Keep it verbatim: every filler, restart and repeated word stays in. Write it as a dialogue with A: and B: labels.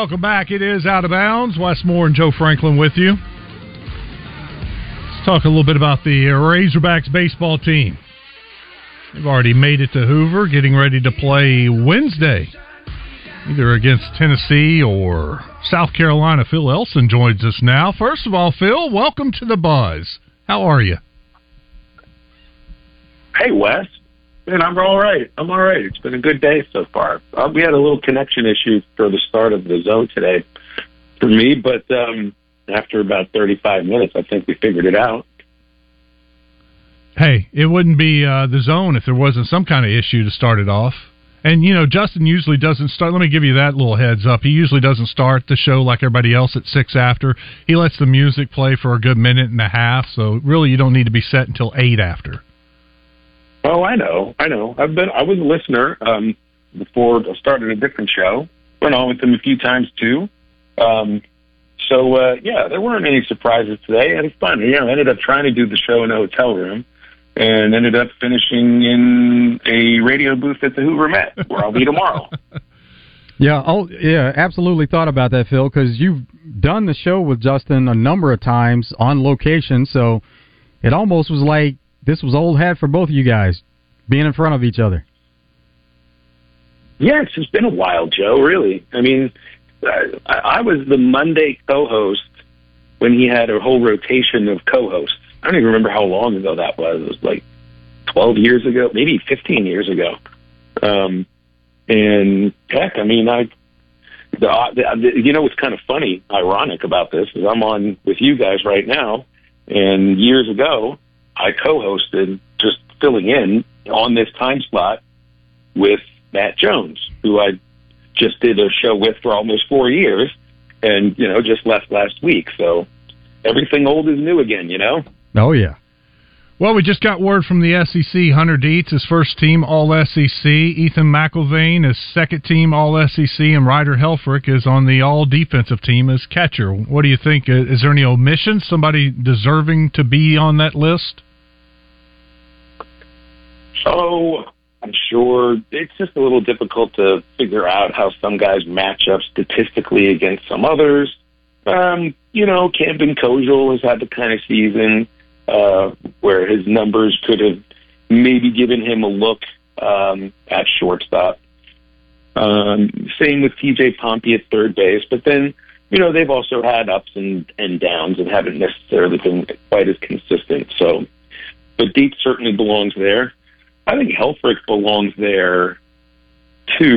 A: Welcome back. It is Out of Bounds. Wes Moore and Joe Franklin with you. Let's talk a little bit about the Razorbacks baseball team. They've already made it to Hoover, getting ready to play Wednesday, either against Tennessee or South Carolina. Phil Elson joins us now. First of all, Phil, welcome to the Buzz. How are you?
B: Hey, Wes. Man, I'm all right. I'm all right. It's been a good day so far. Uh, we had a little connection issue for the start of the zone today for me, but um, after about thirty-five minutes, I think we figured it out.
A: Hey, it wouldn't be uh, the zone if there wasn't some kind of issue to start it off. And, you know, Justin usually doesn't start. Let me give you that little heads up. He usually doesn't start the show like everybody else at six after. He lets the music play for a good minute and a half, so really you don't need to be set until eight after.
B: Oh, I know, I know. I've been. I was a listener um, before I started a different show. Went on with him a few times too. Um, so uh, yeah, there weren't any surprises today. It was fun. You know, I ended up trying to do the show in a hotel room, and ended up finishing in a radio booth at the Hoover Met, where I'll be tomorrow.
C: Yeah, oh yeah, absolutely thought about that, Phil, because you've done the show with Justin a number of times on location, so it almost was like this was old hat for both of you guys, being in front of each other.
B: Yeah, it's just been a while, Joe, really. I mean, I, I was the Monday co-host when he had a whole rotation of co-hosts. I don't even remember how long ago that was. It was like twelve years ago, maybe fifteen years ago. Um, and heck, I mean, I, the, the, you know what's kind of funny, ironic about this is I'm on with you guys right now, and years ago, I co-hosted, just filling in on this time slot with Matt Jones, who I just did a show with for almost four years and, you know, just left last week. So everything old is new again, you know?
C: Oh, yeah.
A: Well, we just got word from the S E C. Hunter Dietz, his first team All S E C. Ethan McIlvain, his second team All S E C. And Ryder Helfrich is on the All-Defensive team as catcher. What do you think? Is there any omissions? Somebody deserving to be on that list?
B: Oh, I'm sure it's just a little difficult to figure out how some guys match up statistically against some others. Um, you know, Camden Kojal has had the kind of season uh, where his numbers could have maybe given him a look um, at shortstop. Um, same with T J Pompey at third base. But then, you know, they've also had ups and, and downs and haven't necessarily been quite as consistent. So, but Dietz certainly belongs there. I think Helfrich belongs there, too.